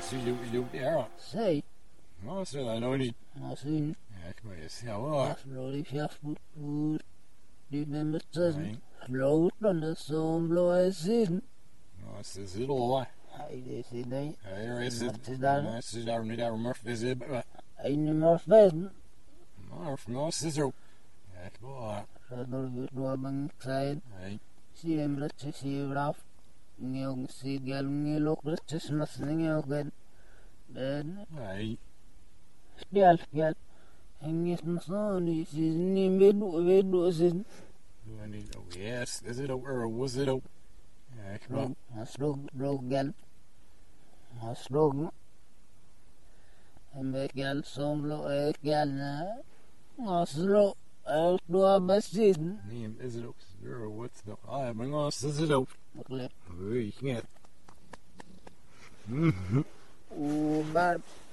så jo der. Sei, Så der noget i. nasıl? Ja, kan man se over. Slowly fast food. Det med med tiden. Slow under som blå sin. Så sidder over. Hej, det er sin dag. Ja, jeg sidder. Så der er der mørkt visit. En more fast. Så så. Ja, bare. Så når vi nu mange side. Nej. Siem ret til sivraf. Ngel sigel ngel ret til smas ngel gen. Den Nej. spjal. Hengis masoni sizni medu sin. Nu er det. Yes, is it over? Was it over? Ja, kan man. Slog gal. Slog. En gal som lå gal na. Slog. Dua basin. Name is it over? What's the? Men også is it over? Okej. Ui, knæt. Bar